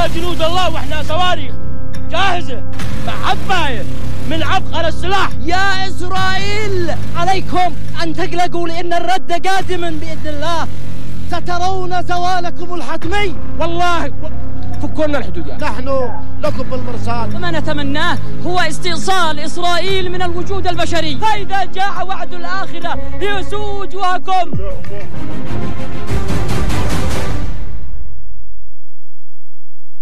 يا جنود الله واحنا صواريخ جاهزة مع عباية من عبقر السلاح. يا إسرائيل عليكم أن تقلقوا لأن الرد قادم بإذن الله، سترون زوالكم الحتمي. والله فكوا لنا الحدود يعني. نحن لكم بالمرصاد، وما نتمناه هو استئصال إسرائيل من الوجود البشري، فإذا جاء وعد الآخرة ليسوء وجوهكم.